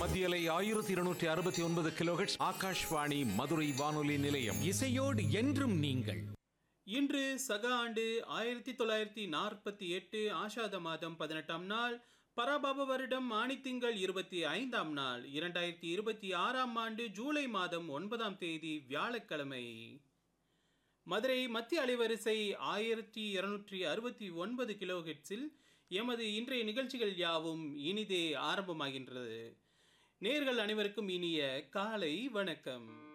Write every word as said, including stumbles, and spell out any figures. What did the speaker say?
மத்தியலை ஆயிரத்தி இருநூற்றி அறுபத்தி ஒன்பது கிலோஹெர்ட்ஸ் ஆகாஷ்வாணி மதுரை வானொலி நிலையம். இசையோடு என்றும் நீங்கள். இன்று சக ஆண்டு ஆயிரத்தி தொள்ளாயிரத்தி நாற்பத்தி எட்டு ஆஷாத மாதம் பதினெட்டாம் நாள், பராபவ வருடம் ஆணித்திங்கள் இருபத்தி ஐந்தாம் நாள், இரண்டாயிரத்தி இருபத்தி ஆறாம் ஆண்டு ஜூலை மாதம் ஒன்பதாம் தேதி வியாழக்கிழமை. மதுரை மத்திய அலைவரிசை ஆயிரத்தி இருநூற்றி அறுபத்தி ஒன்பது கிலோஹெர்ட்ஸில் எமது இன்றைய நிகழ்ச்சிகள் யாவும் இனிதே ஆரம்பமாகின்றது. நேயர்கள் அனைவருக்கும் இனிய காலை வணக்கம்.